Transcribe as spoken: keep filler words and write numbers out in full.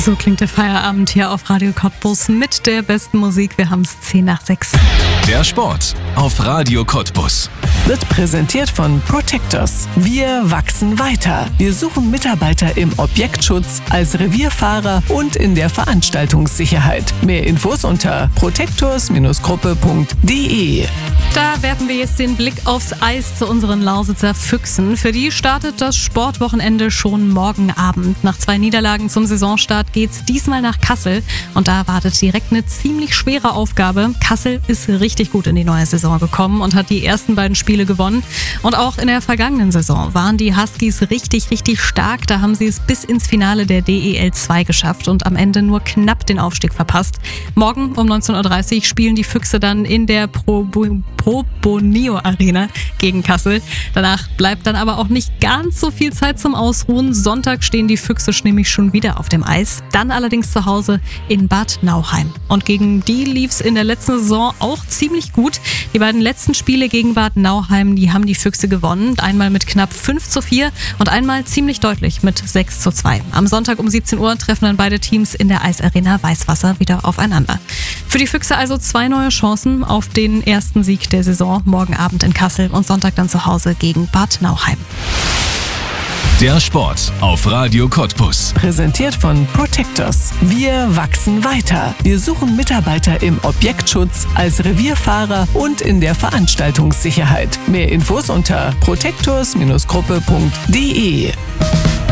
So klingt der Feierabend hier auf Radio Cottbus mit der besten Musik. Wir haben es zehn nach sechs. Der Sport auf Radio Cottbus wird präsentiert von Protectors. Wir wachsen weiter. Wir suchen Mitarbeiter im Objektschutz, als Revierfahrer und in der Veranstaltungssicherheit. Mehr Infos unter protectors Gruppe punkt de. Da werfen wir jetzt den Blick aufs Eis zu unseren Lausitzer Füchsen. Für die startet das Sportwochenende schon morgen Abend. Nach zwei Niederlagen zum Saisonstart geht's diesmal nach Kassel. Und da wartet direkt eine ziemlich schwere Aufgabe. Kassel ist richtig gut in die neue Saison gekommen und hat die ersten beiden Spiele gewonnen. Und auch in der vergangenen Saison waren die Huskies richtig, richtig stark. Da haben sie es bis ins Finale der D E L zwei geschafft und am Ende nur knapp den Aufstieg verpasst. Morgen um neunzehn Uhr dreißig spielen die Füchse dann in der Pro Pro Boneo Arena gegen Kassel. Danach bleibt dann aber auch nicht ganz so viel Zeit zum Ausruhen. Sonntag stehen die Füchse nämlich schon wieder auf dem Eis. Dann allerdings zu Hause in Bad Nauheim. Und gegen die lief's in der letzten Saison auch ziemlich gut. Die beiden letzten Spiele gegen Bad Nauheim, die haben die Füchse gewonnen. Einmal mit knapp fünf zu vier und einmal ziemlich deutlich mit sechs zu zwei. Am Sonntag um siebzehn Uhr treffen dann beide Teams in der Eisarena Weißwasser wieder aufeinander. Für die Füchse also zwei neue Chancen auf den ersten Sieg der Saison. Morgen Abend in Kassel und Sonntag dann zu Hause gegen Bad Nauheim. Der Sport auf Radio Cottbus. Präsentiert von Protectors. Wir wachsen weiter. Wir suchen Mitarbeiter im Objektschutz, als Revierfahrer und in der Veranstaltungssicherheit. Mehr Infos unter protectors Gruppe punkt de.